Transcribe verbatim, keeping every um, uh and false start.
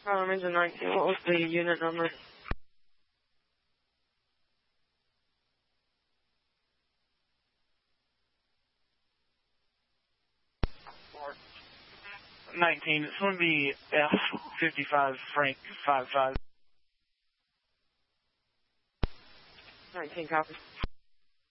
Um, engine nineteen, what was the unit number? nineteen, it's going to be F fifty-five Frank five five. nineteen, copy.